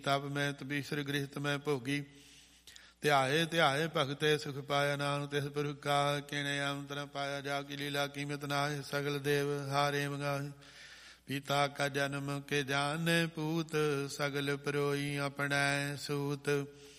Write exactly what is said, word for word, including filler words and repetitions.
ਤਪ ਮੈਂ ਤਬੀਸਰ ਗ੍ਰਹਿਤ ਮੈਂ ਭੋਗੀ। ਧਿਆਏ ਧਿਆਏ ਭਗਤੇ ਸੁਖ ਪਾਇਆ, ਨਾਨਕ ਤਿਸ ਪੁਰਖ ਕਾ ਕਿਣੇ ਅੰਤਰ ਪਾਇਆ। ਜਾ ਕੀ ਲੀਲਾ ਕੀਮਤ ਨਾਹਿ, ਸਗਲ ਦੇਵ ਹਾਰੇ ਮੰਗਾਏ। ਪਿਤਾ ਕਾ ਜਨਮ ਕੇ ਜਾਣੇ ਪੂਤ, ਸਗਲ ਪਰੋਈ ਆਪਣੈ ਸੂਤ।